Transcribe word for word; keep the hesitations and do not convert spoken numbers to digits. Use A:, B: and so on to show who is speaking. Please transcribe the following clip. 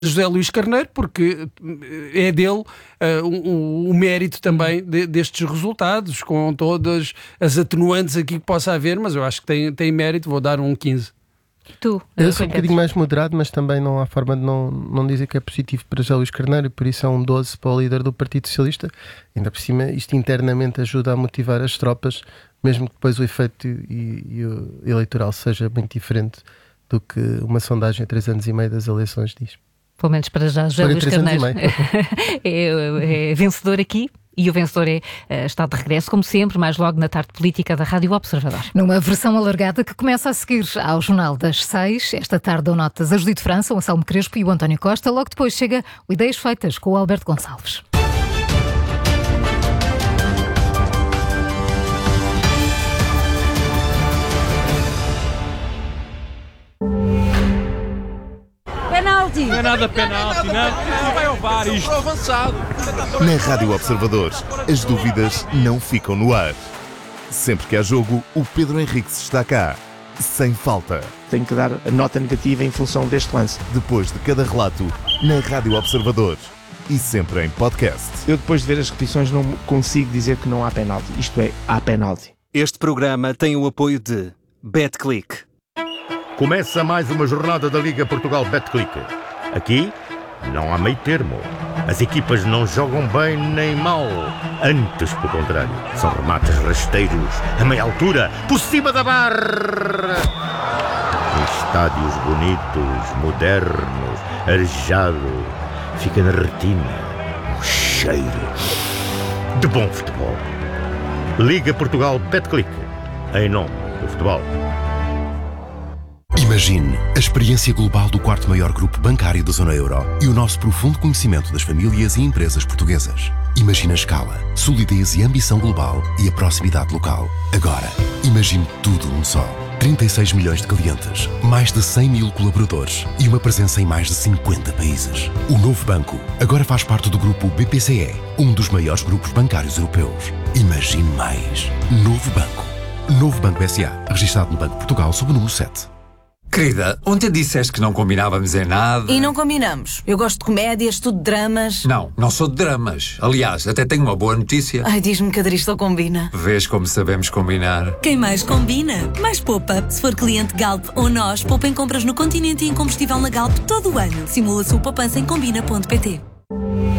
A: José Luís Carneiro, porque é dele uh, o, o mérito também de, destes resultados, com todas as atenuantes aqui que possa haver, mas eu acho que tem, tem mérito, vou dar um quinze.
B: Tu,
C: eu sou um bocadinho mais moderado, mas também não há forma de não, não dizer que é positivo para José Luís Carneiro, por isso é um doze para o líder do Partido Socialista. Ainda por cima, isto internamente ajuda a motivar as tropas, mesmo que depois o efeito e, e o eleitoral seja muito diferente do que uma sondagem a três anos e meio das eleições diz.
B: Pelo menos para já, José Luís Carneiro é, é vencedor aqui. E o vencedor é, está de regresso, como sempre, mais logo na tarde política da Rádio Observador.
D: Numa versão alargada que começa a seguir ao Jornal das Seis. Esta tarde dão notas a Judite França, o Anselmo Crespo e o António Costa. Logo depois chega o Ideias Feitas com o Alberto Gonçalves.
E: Penalti!
F: Não é nada penalti, não. Não vai ao V A R isto. Avançado.
G: Na Rádio Observador, as dúvidas não ficam no ar. Sempre que há jogo, o Pedro Henriques está cá. Sem falta.
H: Tenho que dar a nota negativa em função deste lance.
G: Depois de cada relato, na Rádio Observador. E sempre em podcast.
H: Eu, depois de ver as repetições, não consigo dizer que não há penalti. Isto é, há penalti.
I: Este programa tem o apoio de Betclic.
J: Começa mais uma jornada da Liga Portugal Betclic. Aqui não há meio termo. As equipas não jogam bem nem mal. Antes, pelo contrário, são remates rasteiros, a meia altura, por cima da barra. Estádios bonitos, modernos, arejado. Fica na retina um cheiro de bom futebol. Liga Portugal Betclic. Em nome do futebol.
K: Imagine a experiência global do quarto maior grupo bancário da zona euro e o nosso profundo conhecimento das famílias e empresas portuguesas. Imagine a escala, solidez e ambição global e a proximidade local. Agora, imagine tudo num só. trinta e seis milhões de clientes, mais de cem mil colaboradores e uma presença em mais de cinquenta países. O novo banco agora faz parte do grupo B P C E, um dos maiores grupos bancários europeus. Imagine mais. Novo Banco. Novo Banco B S A, registado no Banco de Portugal sob o número sete.
L: Querida, ontem disseste que não combinávamos em nada.
M: E não combinamos. Eu gosto de comédias, tu de dramas.
L: Não, não sou de dramas. Aliás, até tenho uma boa notícia.
M: Ai, diz-me que a Dristol combina.
L: Vês como sabemos combinar.
N: Quem mais combina, mais poupa. Se for cliente Galp ou nós, poupa em compras no Continente e em combustível na Galp todo o ano. Simula a sua poupança em combina ponto pt.